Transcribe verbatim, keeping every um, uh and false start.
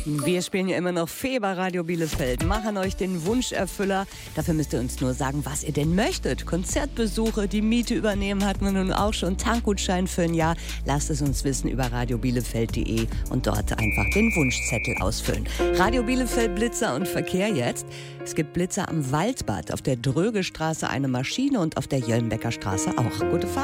Wir spielen ja immer noch Fee bei Radio Bielefeld, machen euch den Wunscherfüller. Dafür müsst ihr uns nur sagen, was ihr denn möchtet. Konzertbesuche, die Miete übernehmen hatten wir nun auch schon, Tankgutschein für ein Jahr. Lasst es uns wissen über radiobielefeld punkt de und dort einfach den Wunschzettel ausfüllen. Radio Bielefeld, Blitzer und Verkehr jetzt. Es gibt Blitzer am Waldbad, auf der Drögestraße eine Maschine und auf der Jöllenbecker Straße auch. Gute Fahrt.